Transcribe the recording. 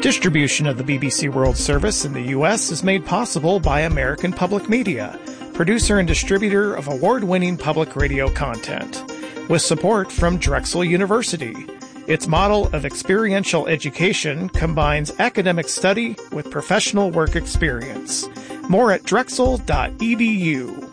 Distribution of the BBC World Service in the U.S. is made possible by American Public Media, producer and distributor of award-winning public radio content, with support from Drexel University. Its model of experiential education combines academic study with professional work experience. More at drexel.edu.